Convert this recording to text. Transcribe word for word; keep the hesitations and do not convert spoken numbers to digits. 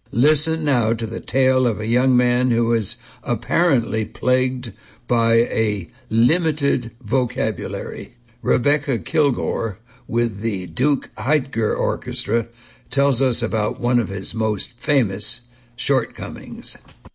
Listen now to the tale of a young man who is apparently plagued by a limited vocabulary. Rebecca Kilgore, with the Duke Heidger Orchestra, tells us about one of his most famous shortcomings.